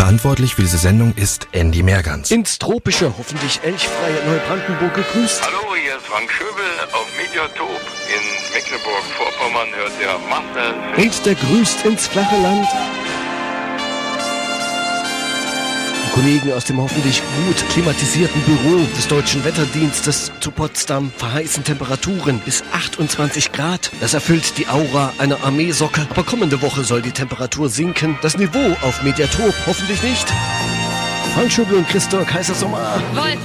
Verantwortlich für diese Sendung ist Andy Mehrgans. Ins tropische, hoffentlich elchfreie Neubrandenburg gegrüßt. Hallo, hier ist Frank Schöbel auf Mediatop. In Mecklenburg-Vorpommern hört der Marcel. Und der grüßt ins flache Land. Die Kollegen aus dem hoffentlich gut klimatisierten Büro des Deutschen Wetterdienstes zu Potsdam verheißen Temperaturen bis 28 Grad. Das erfüllt die Aura einer Armeesocke. Aber kommende Woche soll die Temperatur sinken. Das Niveau auf Mediatop hoffentlich nicht. Frank Schöbel und Christoph Kaiser Sommer.